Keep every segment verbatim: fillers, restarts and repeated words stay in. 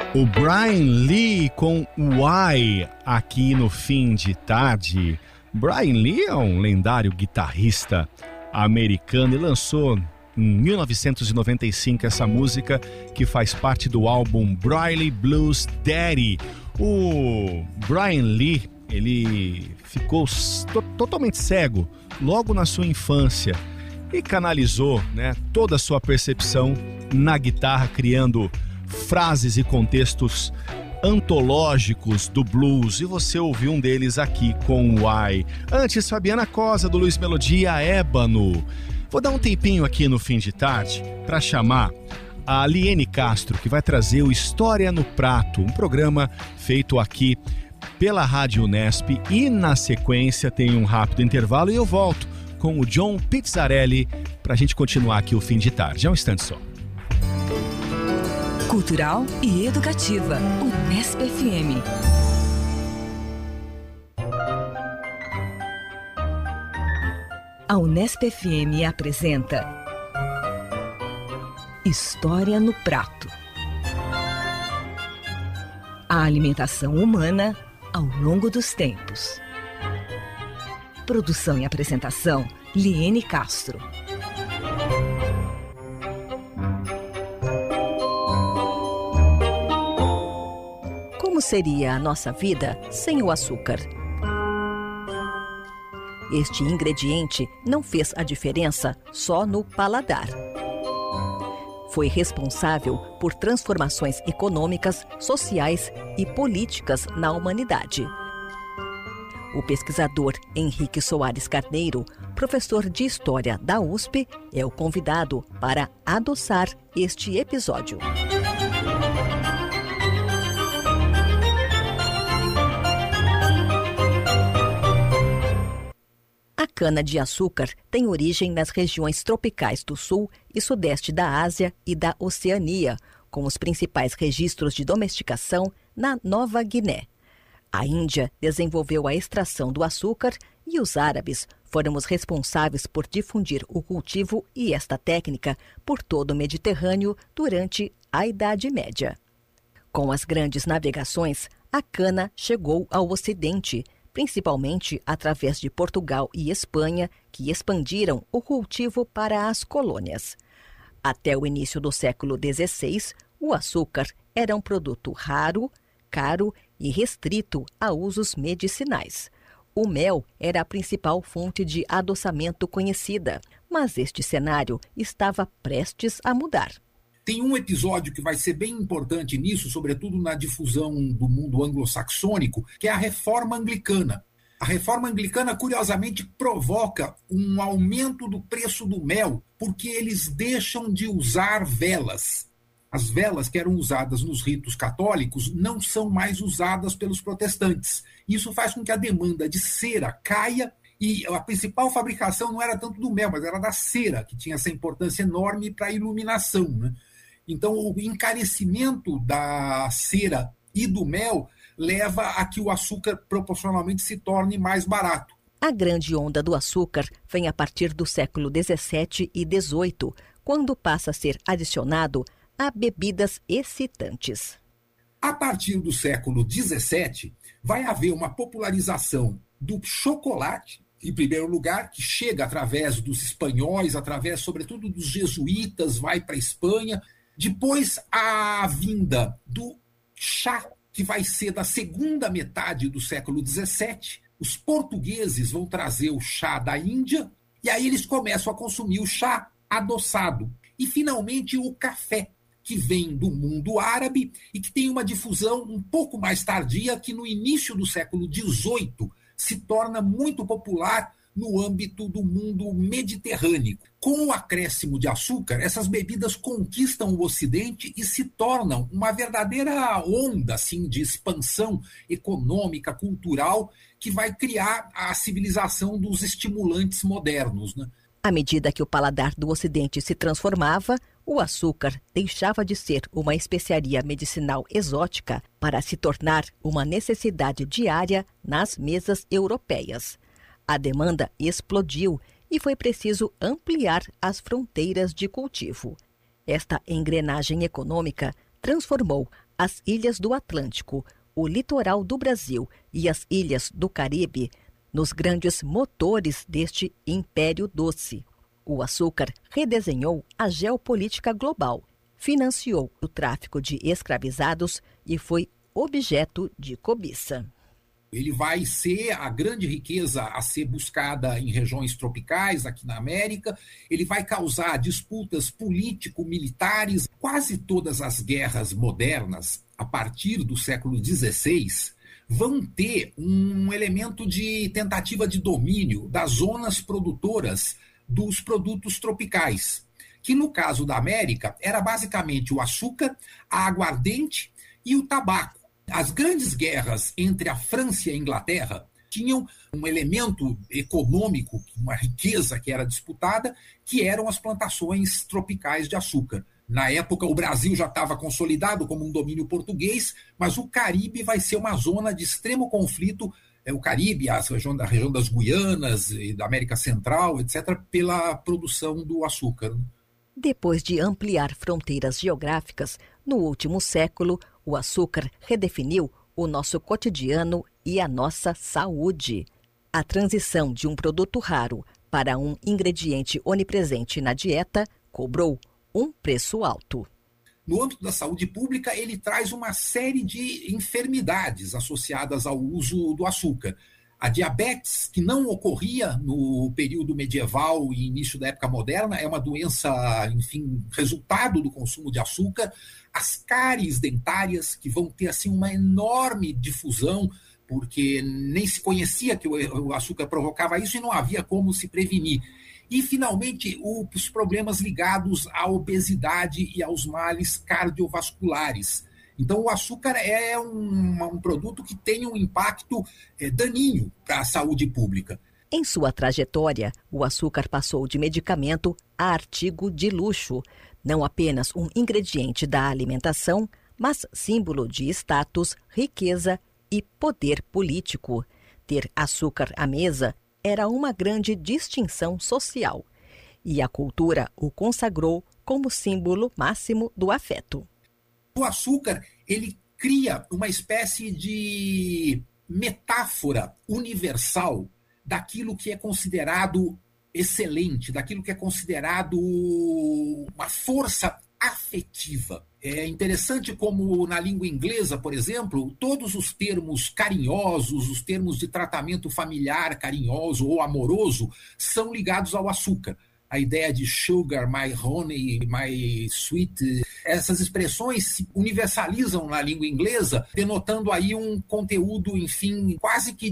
O Brian Lee com Why aqui no Fim de Tarde. Brian Lee é um lendário guitarrista americano e lançou em mil novecentos e noventa e cinco essa música que faz parte do álbum Braille Blues Daddy. O Brian Lee, ele ficou to- totalmente cego logo na sua infância e canalizou, né, toda a sua percepção na guitarra, criando frases e contextos antológicos do blues, e você ouviu um deles aqui com o Why. Antes, Fabiana Cosa, do Luiz Melodia, Ébano. Vou dar um tempinho aqui no Fim de Tarde para chamar a Liene Castro, que vai trazer o História no Prato, um programa feito aqui pela Rádio Unesp, e na sequência tem um rápido intervalo e eu volto com o John Pizzarelli para a gente continuar aqui o Fim de Tarde. É um instante só. Cultural e educativa, Unesp F M. A Unesp F M apresenta História no Prato. A alimentação humana ao longo dos tempos. Produção e apresentação, Liene Castro. Como seria a nossa vida sem o açúcar? Este ingrediente não fez a diferença só no paladar. Foi responsável por transformações econômicas, sociais e políticas na humanidade. O pesquisador Henrique Soares Carneiro, professor de História da U S P, é o convidado para adoçar este episódio. A cana-de-açúcar tem origem nas regiões tropicais do sul e sudeste da Ásia e da Oceania, com os principais registros de domesticação na Nova Guiné. A Índia desenvolveu a extração do açúcar e os árabes foram os responsáveis por difundir o cultivo e esta técnica por todo o Mediterrâneo durante a Idade Média. Com as grandes navegações, a cana chegou ao Ocidente, principalmente através de Portugal e Espanha, que expandiram o cultivo para as colônias. Até o início do século dezesseis, o açúcar era um produto raro, caro e restrito a usos medicinais. O mel era a principal fonte de adoçamento conhecida, mas este cenário estava prestes a mudar. Tem um episódio que vai ser bem importante nisso, sobretudo na difusão do mundo anglo-saxônico, que é a Reforma Anglicana. A Reforma Anglicana, curiosamente, provoca um aumento do preço do mel, porque eles deixam de usar velas. As velas que eram usadas nos ritos católicos não são mais usadas pelos protestantes. Isso faz com que a demanda de cera caia, e a principal fabricação não era tanto do mel, mas era da cera, que tinha essa importância enorme para a iluminação, né? Então, o encarecimento da cera e do mel leva a que o açúcar proporcionalmente se torne mais barato. A grande onda do açúcar vem a partir do século dezessete e dezoito, quando passa a ser adicionado a bebidas excitantes. A partir do século dezessete, vai haver uma popularização do chocolate, em primeiro lugar, que chega através dos espanhóis, através, sobretudo, dos jesuítas, vai para a Espanha. Depois, a vinda do chá, que vai ser da segunda metade do século dezessete. Os portugueses vão trazer o chá da Índia, e aí eles começam a consumir o chá adoçado. E, finalmente, o café, que vem do mundo árabe e que tem uma difusão um pouco mais tardia, que no início do século dezoito se torna muito popular no âmbito do mundo mediterrâneo. Com o acréscimo de açúcar, essas bebidas conquistam o Ocidente e se tornam uma verdadeira onda assim, de expansão econômica, cultural, que vai criar a civilização dos estimulantes modernos, né? À medida que o paladar do Ocidente se transformava, o açúcar deixava de ser uma especiaria medicinal exótica para se tornar uma necessidade diária nas mesas europeias. A demanda explodiu e foi preciso ampliar as fronteiras de cultivo. Esta engrenagem econômica transformou As ilhas do Atlântico, o litoral do Brasil e as ilhas do Caribe, nos grandes motores deste império doce. O açúcar redesenhou a geopolítica global, financiou o tráfico de escravizados e foi objeto de cobiça. Ele vai ser a grande riqueza a ser buscada em regiões tropicais, aqui na América. Ele vai causar disputas político-militares. Quase todas as guerras modernas, a partir do século dezesseis, vão ter um elemento de tentativa de domínio das zonas produtoras dos produtos tropicais, que no caso da América era basicamente o açúcar, a aguardente e o tabaco. As grandes guerras entre a França e a Inglaterra tinham um elemento econômico, uma riqueza que era disputada, que eram as plantações tropicais de açúcar. Na época, o Brasil já estava consolidado como um domínio português, mas o Caribe vai ser uma zona de extremo conflito, é, o Caribe, a região, a região das Guianas e da América Central, etcétera, pela produção do açúcar. Depois de ampliar fronteiras geográficas, no último século, o açúcar redefiniu o nosso cotidiano e a nossa saúde. A transição de um produto raro para um ingrediente onipresente na dieta cobrou um preço alto. No âmbito da saúde pública, ele traz uma série de enfermidades associadas ao uso do açúcar. A diabetes, que não ocorria no período medieval e início da época moderna, é uma doença, enfim, resultado do consumo de açúcar. As cáries dentárias, que vão ter assim uma enorme difusão, porque nem se conhecia que o açúcar provocava isso e não havia como se prevenir. E, finalmente, os problemas ligados à obesidade e aos males cardiovasculares. Então, o açúcar é um, um produto que tem um impacto é, daninho para a saúde pública. Em sua trajetória, o açúcar passou de medicamento a artigo de luxo, não apenas um ingrediente da alimentação, mas símbolo de status, riqueza e poder político. Ter açúcar à mesa era uma grande distinção social, e a cultura o consagrou como símbolo máximo do afeto. O açúcar, ele cria uma espécie de metáfora universal daquilo que é considerado excelente, daquilo que é considerado uma força afetiva. É interessante como na língua inglesa, por exemplo, todos os termos carinhosos, os termos de tratamento familiar carinhoso ou amoroso, são ligados ao açúcar. A ideia de sugar, my honey, my sweet, essas expressões se universalizam na língua inglesa, denotando aí um conteúdo, enfim, quase que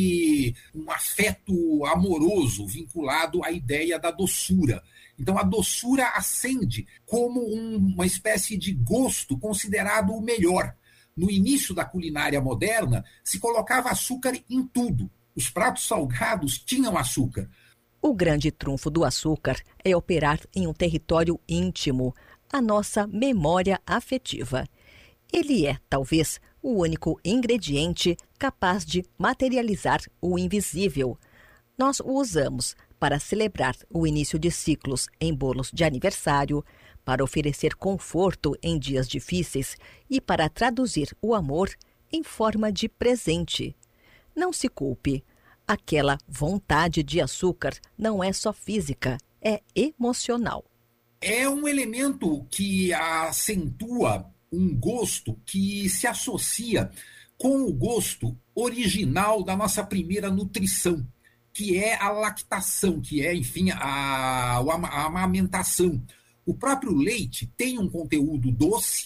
de um afeto amoroso vinculado à ideia da doçura. Então, a doçura ascende como um, uma espécie de gosto considerado o melhor. No início da culinária moderna, se colocava açúcar em tudo. Os pratos salgados tinham açúcar. O grande trunfo do açúcar é operar em um território íntimo, a nossa memória afetiva. Ele é, talvez, o único ingrediente capaz de materializar o invisível. Nós o usamos para celebrar o início de ciclos em bolos de aniversário, para oferecer conforto em dias difíceis e para traduzir o amor em forma de presente. Não se culpe. Aquela vontade de açúcar não é só física, é emocional. É um elemento que acentua um gosto que se associa com o gosto original da nossa primeira nutrição, que é a lactação, que é, enfim, a, a amamentação. O próprio leite tem um conteúdo doce,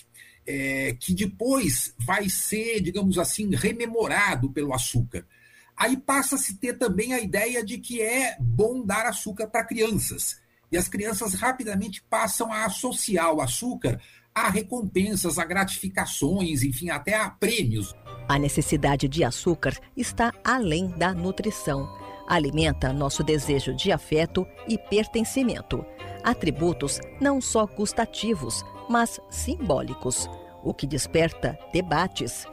é, que depois vai ser, digamos assim, rememorado pelo açúcar. Aí passa a se ter também a ideia de que é bom dar açúcar para crianças. E as crianças rapidamente passam a associar o açúcar a recompensas, a gratificações, enfim, até a prêmios. A necessidade de açúcar está além da nutrição. Alimenta nosso desejo de afeto e pertencimento. Atributos não só gustativos, mas simbólicos, o que desperta debates.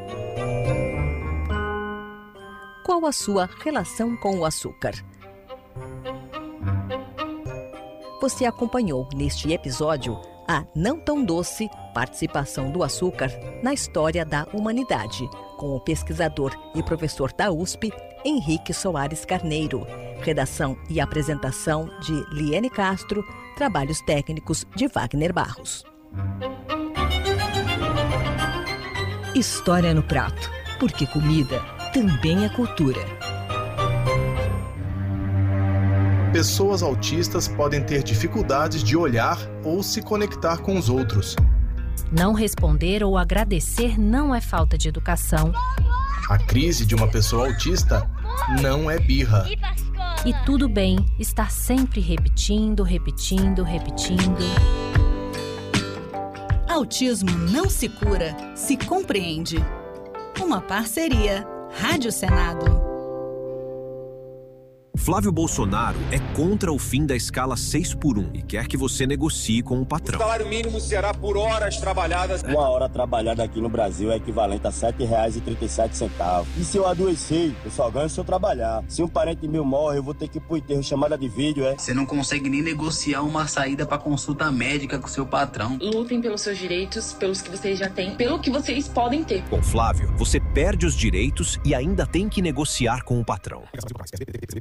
Qual a sua relação com o açúcar? Você acompanhou neste episódio a não tão doce participação do açúcar na história da humanidade, com o pesquisador e professor da U S P, Henrique Soares Carneiro. Redação e apresentação de Liene Castro, trabalhos técnicos de Wagner Barros. História no prato, porque comida também é cultura. Pessoas autistas podem ter dificuldades de olhar ou se conectar com os outros. Não responder ou agradecer não é falta de educação. A crise de uma pessoa autista não é birra. E tudo bem estar sempre repetindo, repetindo, repetindo. Autismo não se cura, se compreende. Uma parceria. Rádio Senado. Flávio Bolsonaro é contra o fim da escala seis por um e quer que você negocie com o patrão. O salário mínimo será por horas trabalhadas. Uma hora trabalhada aqui no Brasil é equivalente a sete reais e trinta e sete centavos. E se eu adoecer, eu só ganho se eu trabalhar. Se um parente meu morre, eu vou ter que ir pro enterro, chamada de vídeo, é? Você não consegue nem negociar uma saída para consulta médica com seu patrão. Lutem pelos seus direitos, pelos que vocês já têm, pelo que vocês podem ter. Com Flávio, você perde os direitos e ainda tem que negociar com o patrão.